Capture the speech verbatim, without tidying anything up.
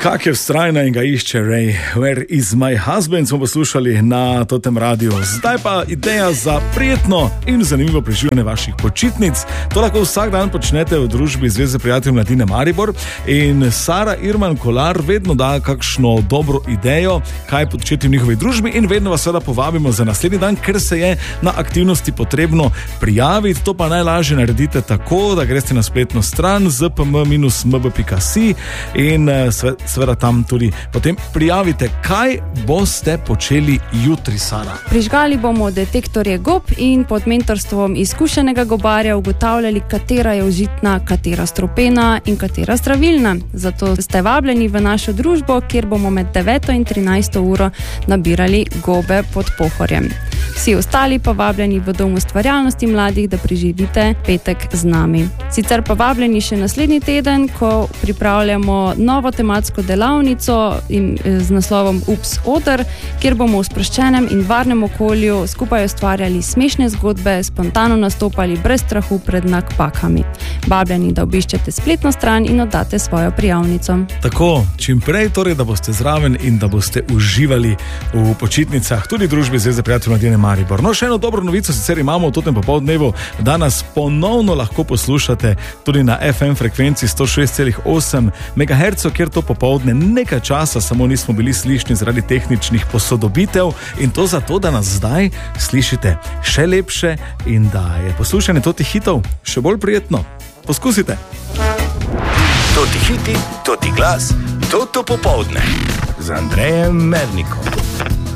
Kak je vztrajna in ga išče Ray, Where is my husband, smo poslušali na Totem radiju. Zdaj pa ideja za prijetno in zanimivo preživljanje vaših počitnic. To lahko vsak dan počnete v družbi Zveze prijateljev mladine Maribor in Sara Irman Kolar vedno da kakšno dobro idejo, kaj početi v njihovi družbi in vedno vas seveda povabimo za naslednji dan, ker se je na aktivnosti potrebno prijaviti. To pa najlažje naredite tako, da greste na spletno stran z p m minus m b pika si in seveda tam tudi potem prijavite, kaj boste počeli jutri, Sara. Prižgali bomo detektorje gob in pod mentorstvom izkušenega gobarja ugotavljali, katera je užitna, katera stropena in katera zdravilna. Zato ste vabljeni v našo družbo, kjer bomo med deveto in trinajsto uro nabirali gobe pod Pohorjem. Vsi ostali pa vabljeni v Dom ustvarjalnosti mladih, da preživite petek z nami. Sicer pa vabljeni še naslednji teden, ko pripravljamo novo tematsko delavnico in z naslovom Ups Oder, kjer bomo v sproščenem in varnem okolju skupaj ustvarjali smešne zgodbe, spontano nastopali brez strahu pred nakpakami. Vabljeni, da obiščete spletno stran in oddate svojo prijavnico. Tako, čim prej torej, da boste zraven in da boste uživali v počitnicah, tudi družbi Zveze prijateljev mladine Maribor. No, še eno dobro novico sicer imamo v Totem popoldnevu, da nas ponovno lahko poslušate tudi na ef em frekvenci sto šest celih osem megahercev, kjer to popoldne nekaj časa samo nismo bili slišni zaradi tehničnih posodobitev in to zato, da nas zdaj slišite še lepše in da je poslušanje totih hitov še bolj prijetno. Poskusite! Toti hiti, toti glas, toto popoldne z Andrejem Mernikom.